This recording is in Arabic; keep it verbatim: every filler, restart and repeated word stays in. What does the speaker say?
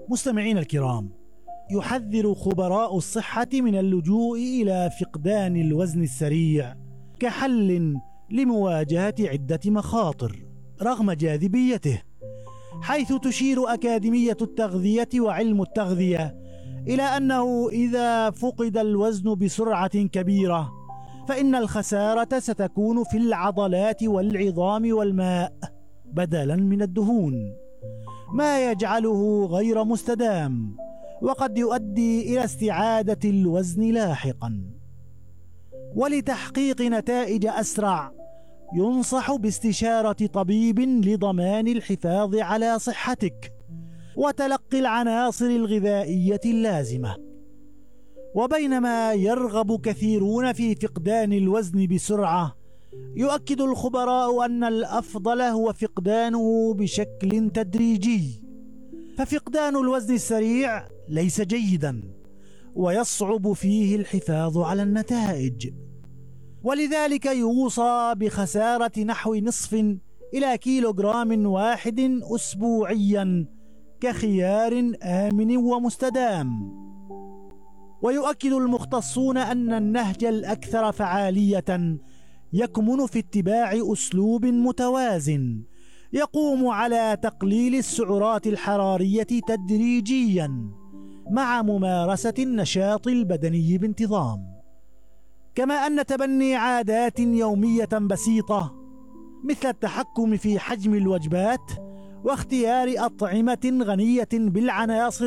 مستمعين الكرام، يحذر خبراء الصحة من اللجوء إلى فقدان الوزن السريع كحل لمواجهة عدة مخاطر رغم جاذبيته، حيث تشير أكاديمية التغذية وعلم التغذية إلى أنه إذا فقد الوزن بسرعة كبيرة فإن الخسارة ستكون في العضلات والعظام والماء بدلا من الدهون، ما يجعله غير مستدام وقد يؤدي إلى استعادة الوزن لاحقا. ولتحقيق نتائج أسرع ينصح باستشارة طبيب لضمان الحفاظ على صحتك وتلقي العناصر الغذائية اللازمة. وبينما يرغب كثيرون في فقدان الوزن بسرعة، يؤكد الخبراء أن الأفضل هو فقدانه بشكل تدريجي، ففقدان الوزن السريع ليس جيدا ويصعب فيه الحفاظ على النتائج، ولذلك يوصى بخسارة نحو نصف إلى كيلوغرام واحد أسبوعيا كخيار آمن ومستدام. ويؤكد المختصون أن النهج الأكثر فعالية يكمن في اتباع أسلوب متوازن يقوم على تقليل السعرات الحرارية تدريجيا مع ممارسة النشاط البدني بانتظام، كما أن تبني عادات يومية بسيطة مثل التحكم في حجم الوجبات واختيار أطعمة غنية بالعناصر